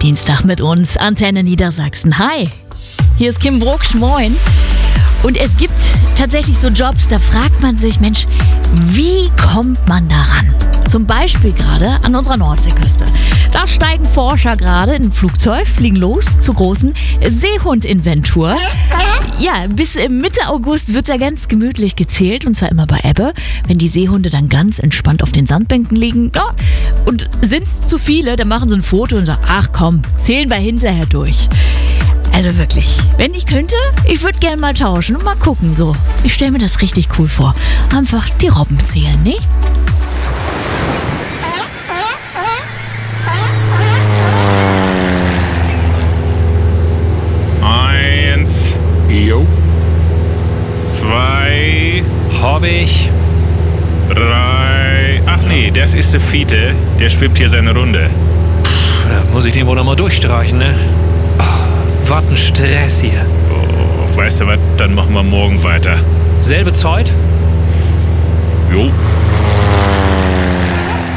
Dienstag mit uns, Antenne Niedersachsen. Hi, hier ist Kim Brucksch, moin. Und es gibt tatsächlich so Jobs, da fragt man sich, Mensch, wie kommt man daran? Zum Beispiel gerade an unserer Nordseeküste. Da steigen Forscher gerade in ein Flugzeug, fliegen los zur großen Seehund-Inventur. Ja, bis Mitte August wird da ganz gemütlich gezählt, und zwar immer bei Ebbe, wenn die Seehunde dann ganz entspannt auf den Sandbänken liegen. Ja, und sind's zu viele, dann machen sie ein Foto und sagen, ach komm, zählen wir hinterher durch. Also wirklich, wenn ich könnte, ich würde gerne mal tauschen und mal gucken so. Ich stelle mir das richtig cool vor. Einfach die Robben zählen, ne? Eins. Jo. 2. Hab ich. 3. Ach nee, das ist der Fiete. Der schwimmt hier seine Runde. Muss ich den wohl noch mal durchstreichen, ne? Was ein Stress hier. Oh, weißt du was? Dann machen wir morgen weiter. Selbe Zeit? Jo.